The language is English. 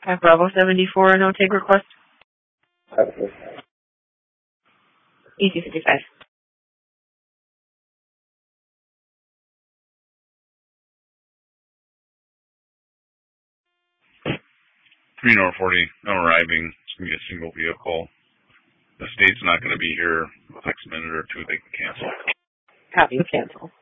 Bravo 74, no take request. EC 55. Three North 40, no arriving. It's going to be a single vehicle. The state's not going to be here. The next minute or two, they can cancel. Copy, cancel.